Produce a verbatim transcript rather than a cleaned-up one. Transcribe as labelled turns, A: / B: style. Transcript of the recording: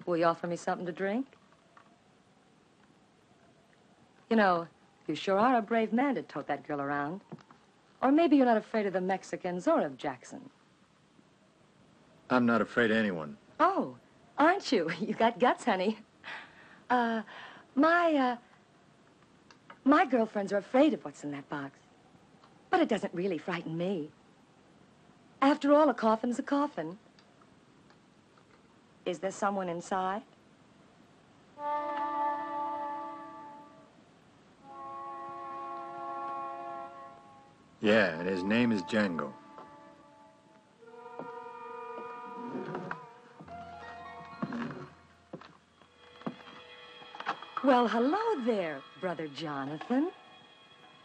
A: Will you offer me something to drink? You know, you sure are a brave man to tote that girl around. Or maybe you're not afraid of the Mexicans or of Jackson.
B: I'm not afraid of anyone.
A: Oh, aren't you? You got guts, honey. Uh, my, uh, my girlfriends are afraid of what's in that box. But it doesn't really frighten me. After all, a coffin's a coffin. Is there someone inside?
B: Yeah, and his name is Django.
A: Well, hello there, Brother Jonathan.